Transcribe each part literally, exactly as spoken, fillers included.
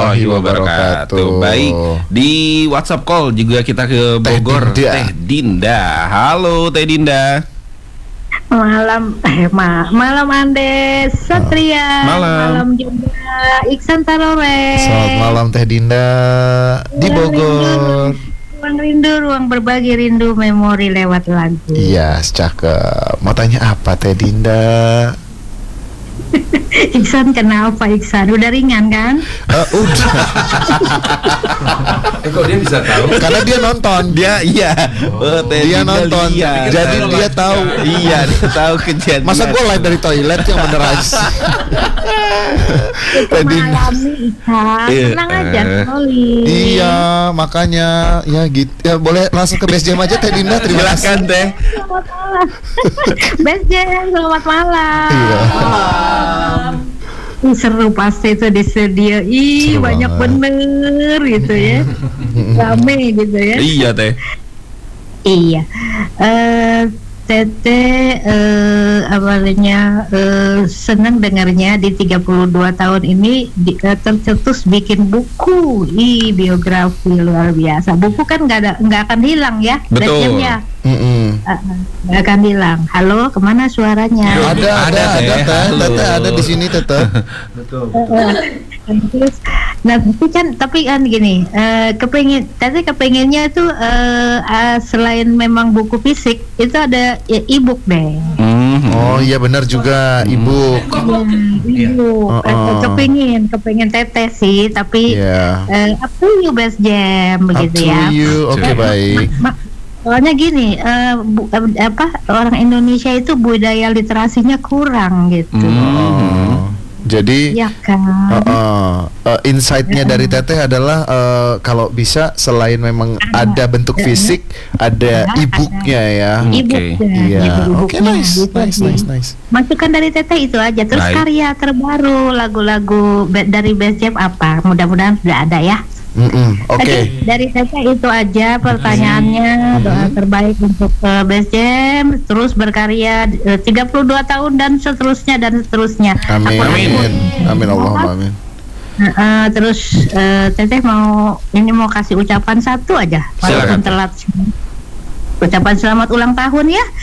warahmatullahi wabarakatuh. Baik, di WhatsApp call juga kita ke Bogor. Teh Dinda. Teh Dinda. Halo Teh Dinda. Malam, eh, ma malam Andes, Satria, Malam. malam juga Iksan Tarore. Selamat malam Teh Dinda di Ruang Bogor. rindu, ruang rindu, ruang berbagi rindu memori lewat lagu. Iya, cakep. Mau tanya apa Teh Dinda? Iksan kenapa Iksan? Udah ringan kan? Uh, udah. Eh, kok dia bisa tahu? Karena dia nonton. Dia iya. Oh, Teh Dia Dinda nonton. lihat. Jadi dia tahu. Iya, dia tahu kejadian. Masa gue live dari toilet yang bener aja. Itu mengalami Iksan. Iya. Tenang aja, solid. Iya, makanya ya gitu. Ya boleh langsung ke base jam aja Teh Dinda. Terima kasih. Silakan Teh. Selamat malam. Best Jam, selamat malam. Iya. Ih, seru pasti itu di studio. Ih, Seru banyak banget. bener gitu ya. Rame gitu ya. Iya Teh. Iya. Eh Tete eh awalnya eh, senang dengarnya di tiga puluh dua tahun ini di, eh, tercetus bikin buku. Ih, biografi luar biasa. Buku kan nggak ada nggak akan hilang ya. Betul. Bacanya. Mm-mm. Eh, eh, nggak akan hilang. Halo, kemana suaranya? Ada, ada, Ada, ada, Teh. Teh. Halo. Tete ada di sini, Tete. Betul. Terus, nah tapi kan tapi kan gini, eh, kepengen, tadi kepengennya tuh eh, eh, selain memang buku fisik itu ada ya, e-book deh. Mhm. Oh iya benar juga, Ibu. Ya, e-book. Oh, Eh, oh. Kepengin, kepengin teteh sih, tapi Iya. eh, up to you Best Jam Up begitu to ya. you. Oke, Oke. baik. Ma- Soalnya gini, eh, bu- eh, apa orang Indonesia itu budaya literasinya kurang gitu, Oh. Jadi ya kan? Uh, uh, uh, insight-nya dari Teteh adalah uh, kalau bisa selain memang ada bentuk fisik, ada Ada, e-booknya ya. Oke. E-booknya, Iya, gitu, oke e-booknya, nice, gitu nice, aja. nice, nice. Masukan dari Teteh itu aja. Terus Baik. karya terbaru lagu-lagu be- dari Best Jam apa? Mudah-mudahan sudah ada ya. Mm-mm, Oke. Tadi dari Teteh itu aja pertanyaannya. Doa terbaik untuk uh, Best Jam. Terus berkarya uh, tiga puluh dua tahun dan seterusnya dan seterusnya. Amin. Aku- Amin. Amin Allahumma amin. Uh, uh, terus uh, Teteh mau ini mau kasih ucapan satu aja walaupun Silakan. telat. Ucapan selamat ulang tahun ya.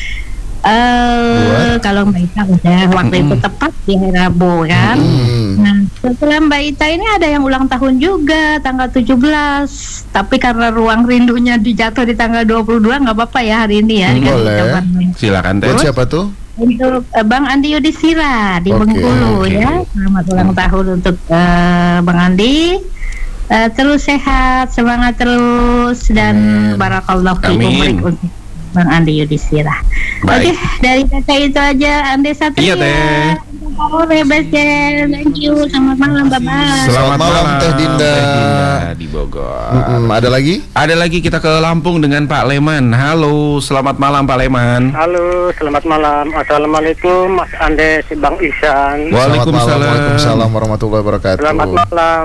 Eh kalau Mbak Ita udah waktu itu tepat di hari Rabu kan. Hmm. Nah, setelah Mbak Ita ini ada yang ulang tahun juga tanggal tujuh belas. Tapi karena ruang rindunya dijatuh di tanggal dua puluh dua nggak apa-apa ya hari ini ya. Hmm, Kan boleh. ucapannya. Silakan Teh. Buat siapa tuh? Untuk eh, Bang Andi Yudhistira di Oke, Bengkulu oke. ya. Selamat ulang tahun untuk eh, Bang Andi. Eh, terus sehat, semangat terus dan Amin. barakallahu Amin. fiikum barik untuk Bang Andi Yudhistira. Oke, Baik. dari Teteh itu aja. Andi Satria. Iya, Teh. Oke, Best Jam. Thank you. Selamat malam, Bye-bye. Selamat malam, Teh Dinda. Teh Dinda di Bogor. Mm-mm, ada lagi? Ada lagi kita ke Lampung dengan Pak Leman. Halo, selamat malam Pak Leman. Halo, selamat malam. Assalamualaikum, Mas Andes, Bang Ihsan. Waalaikumsalam. Selamat malam, Waalaikumsalam warahmatullahi wabarakatuh. Selamat malam.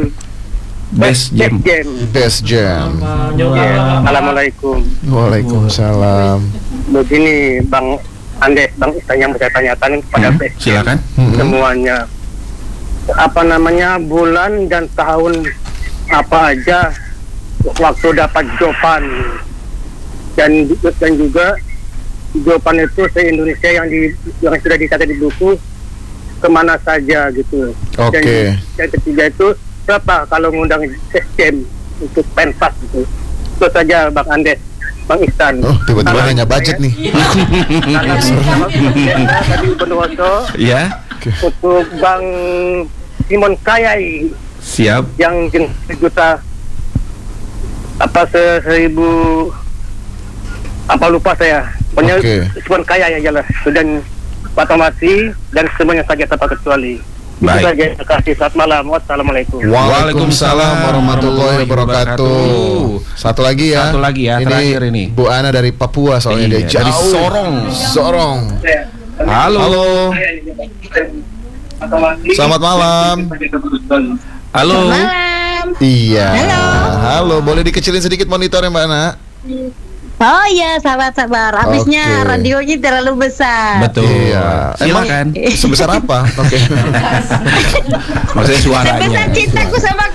Best Jam. Jam. Best Jam. Ya, Assalamualaikum. Waalaikumsalam. Begini, Bang Andes, Bang Ihsan yang saya tanyakan kepada Hmm, Best Jam silakan. Mm-mm. semuanya. Apa namanya bulan dan tahun apa aja waktu dapat jawaban dan dan juga jawaban itu se Indonesia yang di yang sudah dicatat di buku kemana saja gitu. Oke. Dan yang ketiga itu berapa kalau ngundang sistem untuk pentas gitu. Itu saja Bang Andes, Bang Ihsan. Oh, tiba-tiba Salam nanya budget saya. nih. Salam sama Bang tadi Bondowoso Ya, untuk Bang Simon Kayai siap. yang jenis juta apa se seribu apa lupa saya. Pokoknya Oke. Simon Kayai aja lah. Dan Pak Tomasi dan semuanya saja tanpa kecuali. Itu Baik. saja. Terima kasih. Selamat malam. Wassalamualaikum. Waalaikumsalam warahmatullahi wabarakatuh. Satu lagi ya. Satu lagi ya, terakhir ini. Bu Ana dari Papua soalnya Iya, dia dari jauh. Sorong. Sorong. Halo. Halo. Selamat malam. Halo. Malam. Iya. Halo. Boleh dikecilin sedikit monitornya Mbak Ana? Oh iya, sabar-sabar. Habisnya Oke. radionya terlalu besar. Betul. Iya. Silakan. Sebesar apa? Oke. Maksudnya suaranya. Sebesar cintaku sama